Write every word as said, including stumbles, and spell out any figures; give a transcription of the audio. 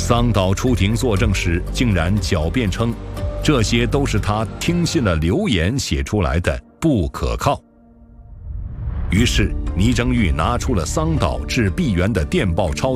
桑岛出庭作证时，竟然狡辩称，这些都是他听信了流言写出来的，不可靠。于是倪征玉拿出了桑岛致毕沅的电报抄